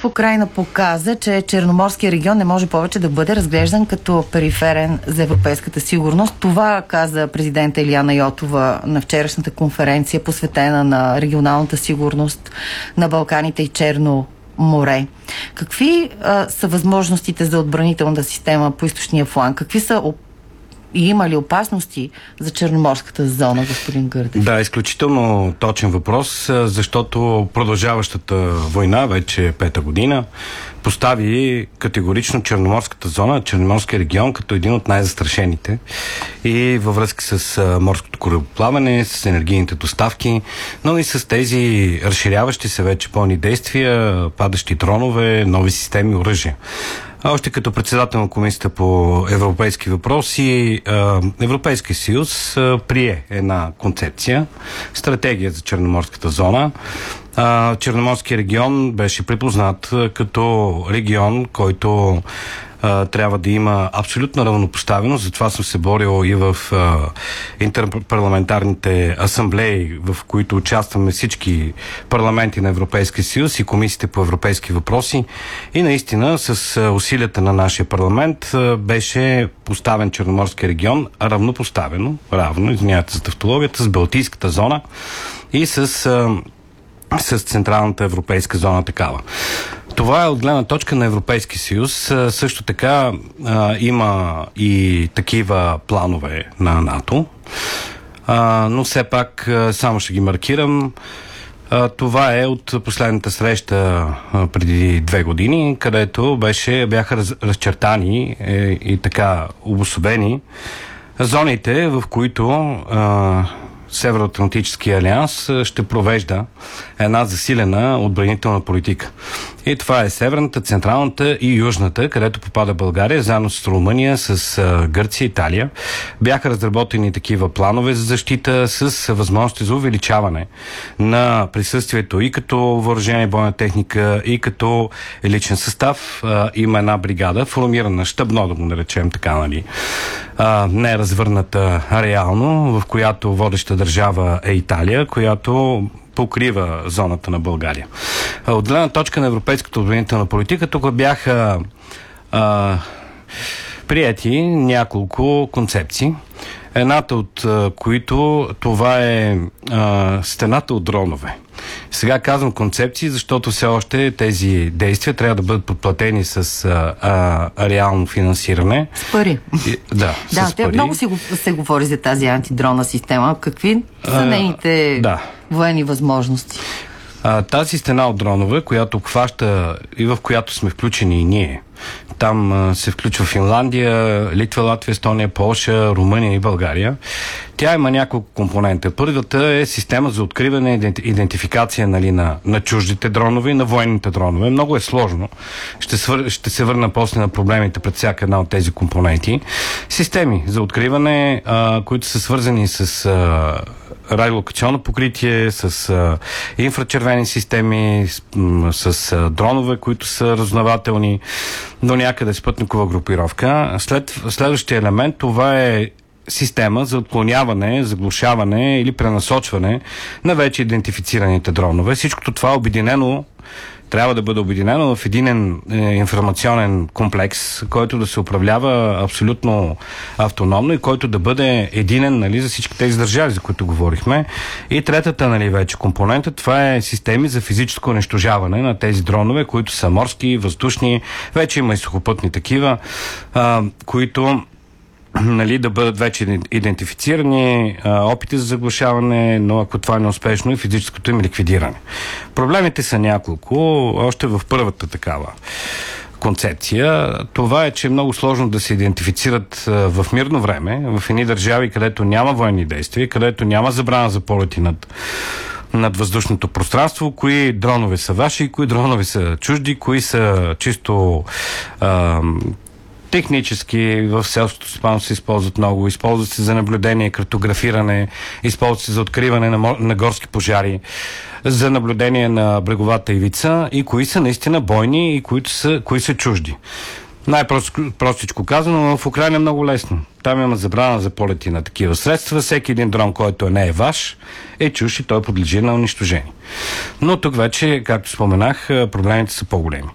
Украйна показа, че Черноморския регион не може повече да бъде разглеждан като периферен за европейската сигурност. Това каза президента Илияна Йотова на вчерашната конференция, посветена на регионалната сигурност на Балканите и Черно море. Какви са възможностите за отбранителната система по източния фланг? Какви са и има ли опасности за Черноморската зона, господин Гърдев? Да, изключително точен въпрос, защото продължаващата война, вече пета година, постави категорично Черноморската зона, Черноморския регион като един от най-застрашените и във връзка с морското корабоплаване, с енергийните доставки, но и с тези разширяващи се вече бойни действия, падащи дронове, нови системи, оръжия. Още като председател на Комисията по европейски въпроси, Европейския съюз прие една концепция, стратегия за Черноморската зона. Черноморския регион беше припознат като регион, който трябва да има абсолютна равнопоставеност. Затова съм се борил и в интерпарламентарните асамблеи, в които участваме всички парламенти на Европейския съюз и комисиите по европейски въпроси. И наистина с усилията на нашия парламент беше поставен Черноморския регион равно, извинявайте за тавтологията, с Балтийската зона и с Централната европейска зона такава. Това е от гледна точка на Европейски съюз. Също така има и такива планове на НАТО, но все пак само ще ги маркирам. Това е от последната среща преди 2 години, където бяха разчертани и така обособени зоните, в които Североатлантическия алианс ще провежда една засилена отбранителна политика. И това е северната, централната и южната, където попада България, заедно с Румъния, с Гърция, Италия. Бяха разработени такива планове за защита с възможности за увеличаване на присъствието и като въоръжение бойна техника, и като личен състав. Има една бригада, формирана щабно, да го наречем така, нали, не е развърната реално, в която водеща държава е Италия, която покрива зоната на България. От гледна точка на европейската отбранителна политика, тук бяха приети няколко концепции. Едната от които това е стената от дронове. Сега казвам концепции, защото все още тези действия трябва да бъдат подплатени с реално финансиране. С пари. Да, с пари. Много се говори за тази антидрона система. Какви са нейните военни възможности? Тази стена от дронове, която обхваща и в която сме включени и ние. Там се включва Финландия, Литва, Латвия, Естония, Полша, Румъния и България. Тя има няколко компонента. Първата е система за откриване и идентификация, нали, на чуждите дронове и на военните дронове. Много е сложно. Ще се върна после на проблемите пред всяка една от тези компоненти. Системи за откриване, които са свързани с радиолокационно покритие, с инфрачервени системи, с дронове, които са разузнавателни, до някъде спътникова групировка. Следващия елемент, това е система за отклоняване, заглушаване или пренасочване на вече идентифицираните дронове. Всичкото това обединено трябва да бъде обединено в един информационен комплекс, който да се управлява абсолютно автономно и който да бъде единен, нали, за всички тези държави, за които говорихме. И третата, нали, вече компонента, това е системи за физическо унищожаване на тези дронове, които са морски, въздушни, вече има и сухопътни такива, които, нали, да бъдат вече идентифицирани, опити за заглушаване, но ако това е неуспешно, и физическото им ликвидиране. Проблемите са няколко. Още в първата такава концепция, това е, че е много сложно да се идентифицират в мирно време, в едни държави, където няма военни действия, където няма забрана за полети над въздушното пространство, кои дронове са ваши, кои дронове са чужди, кои са чисто технически в селското стопанство се използват много. Използват се за наблюдение, картографиране, използват се за откриване на горски пожари, за наблюдение на бреговата ивица и кои са наистина бойни и кои са чужди. Най-простичко казано, в Украйна е много лесно. Там има забрана за полети на такива средства. Всеки един дрон, който не е ваш, е чуж и той подлежи на унищожение. Но тук вече, както споменах, проблемите са по-големи.